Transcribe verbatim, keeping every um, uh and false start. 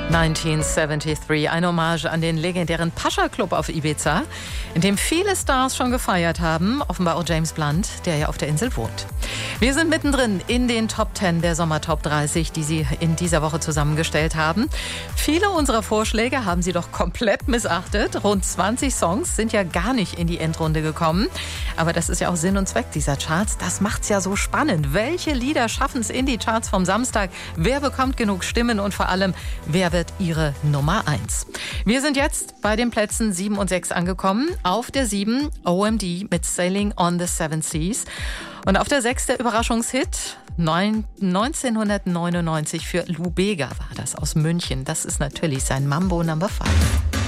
neunzehnhundertdreiundsiebzig, eine Hommage an den legendären Pascha Club auf Ibiza, in dem viele Stars schon gefeiert haben, offenbar auch James Blunt, der ja auf der Insel wohnt. Wir sind mittendrin in den Top zehn der Sommer Top dreißig, die Sie in dieser Woche zusammengestellt haben. Viele unserer Vorschläge haben Sie doch komplett missachtet. Rund zwanzig Songs sind ja gar nicht in die Endrunde gekommen. Aber das ist ja auch Sinn und Zweck dieser Charts. Das macht's ja so spannend. Welche Lieder schaffen es in die Charts vom Samstag? Wer bekommt genug Stimmen und vor allem, wer wird Ihre Nummer eins? Wir sind jetzt bei den Plätzen sieben und sechs angekommen. Auf der sieben O M D mit Sailing on the Seven Seas. Und auf der sechs der Überraschungshit neunzehnhundertneunundneunzig für Lou Bega war das aus München. Das ist natürlich sein Mambo Number Five.